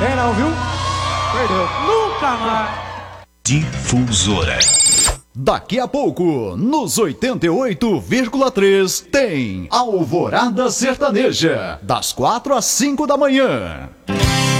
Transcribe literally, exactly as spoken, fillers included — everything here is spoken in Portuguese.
É não, viu? Perdeu. Nunca mais. Difusora. Daqui a pouco, nos oitenta e oito vírgula três, tem Alvorada Sertaneja, das quatro às cinco da manhã.